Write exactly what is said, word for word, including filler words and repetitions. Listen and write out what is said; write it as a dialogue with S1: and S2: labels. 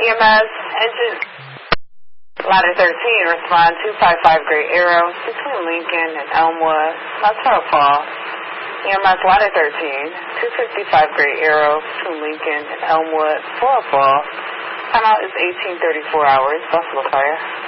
S1: E M S, engine, ladder thirteen, respond two five five Great Arrow, between Lincoln and Elmwood, not Turtle Fall. E M S, ladder thirteen, two fifty-five Great Arrow, between Lincoln and Elmwood, Turtle Fall. Timeout is eighteen thirty-four hours, Buffalo Fire.